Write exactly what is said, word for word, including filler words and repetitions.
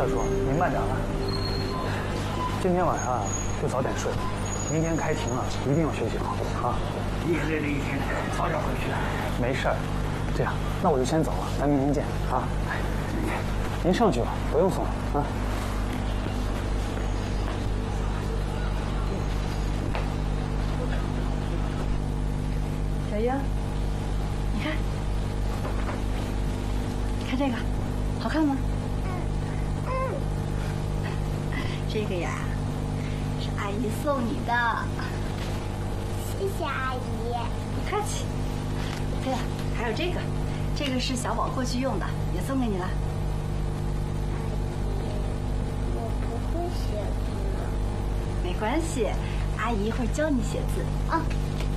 小叔，您慢点来。今天晚上就早点睡，明天开庭了，一定要休息好啊！ 一累了一天，早点回去。 没事儿，这样，那我就先走了，咱明天见啊！您上去吧，不用送了啊。 小英，你看，看这个，好看吗？嗯嗯。这个呀，是阿姨送你的。 谢谢阿姨。 不客气。对了，还有这个，这个是小宝过去用的，也送给你了。 阿姨，我不会写字。 没关系，阿姨会教你写字啊。